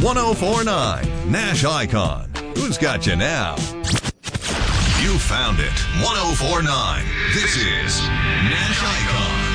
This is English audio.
1049 Nash Icon. Who's got you now? You found it. 1049. This is Nash Icon.